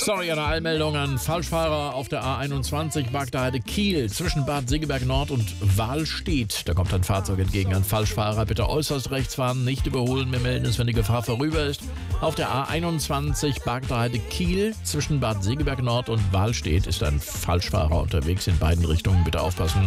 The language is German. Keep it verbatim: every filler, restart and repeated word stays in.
Sorry, eine Eilmeldung an Falschfahrer auf der A einundzwanzig, Bagdaheide Kiel, zwischen Bad Segeberg Nord und Wahlstedt. Da kommt ein Fahrzeug entgegen. An Falschfahrer bitte äußerst rechts fahren, nicht überholen. Wir melden es, wenn die Gefahr vorüber ist. Auf der A einundzwanzig, Bagdaheide Kiel, zwischen Bad Segeberg Nord und Wahlstedt ist ein Falschfahrer unterwegs in beiden Richtungen. Bitte aufpassen.